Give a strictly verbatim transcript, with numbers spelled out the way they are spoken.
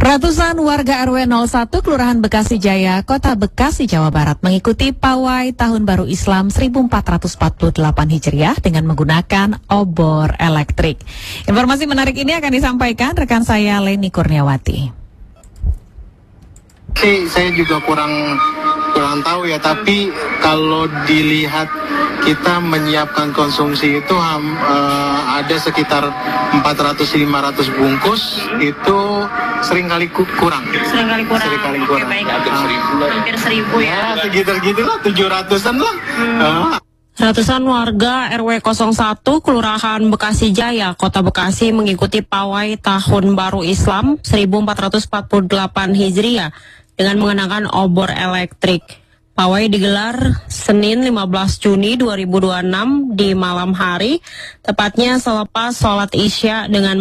Ratusan warga R W nol satu Kelurahan Bekasi Jaya, Kota Bekasi, Jawa Barat mengikuti pawai Tahun Baru Islam seribu empat ratus empat puluh delapan Hijriah dengan menggunakan obor elektrik. Informasi menarik ini akan disampaikan rekan saya Leni Kurniawati. Sih, saya juga kurang kurang tahu ya, tapi kalau dilihat kita menyiapkan konsumsi itu um, uh, ada sekitar empat ratus lima ratus bungkus, itu sering kali ku kurang. Sering kali kurang. Sering kali kurang. Oke, baik. Hampir seribu. Hampir seribu ya. Ya, segitu-gitu lah, tujuh ratusan lah. Hmm. Uh. Ratusan warga R W nol satu Kelurahan Bekasi Jaya, Kota Bekasi mengikuti pawai Tahun Baru Islam seribu empat ratus empat puluh delapan Hijriah dengan mengenakan obor elektrik. Pawai digelar Senin lima belas Juni dua ribu dua puluh enam di malam hari, tepatnya selepas sholat Isya dengan